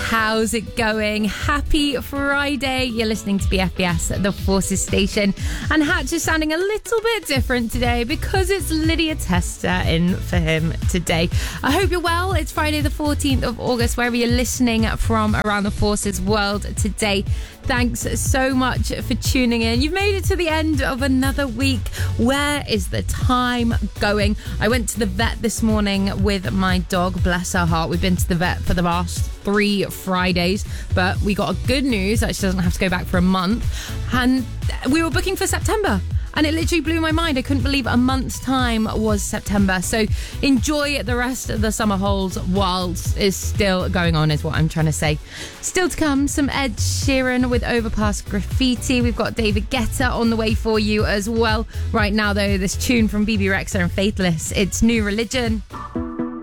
How's it going? Happy Friday. You're listening to BFBS, the Forces station. And Hatch is sounding a little bit different today because it's Lydia Tester in for him today. I hope you're well. It's Friday the 14th of August, wherever you're listening from around the Forces world today. Thanks so much for tuning in. You've made it to the end of another week. Where is the time going? I went to the vet this morning with my dog, bless her heart. We've been to the vet for the last 3 Fridays, but we got good news that she doesn't have to go back for a month. And we were booking for September. And it literally blew my mind. I couldn't believe a month's time was September. So enjoy the rest of the summer holds whilst it's still going on, is what I'm trying to say. Still to come, some Ed Sheeran with Overpass Graffiti. We've got David Guetta on the way for you as well. Right now, though, this tune from BB Rexha and Faithless. It's New Religion.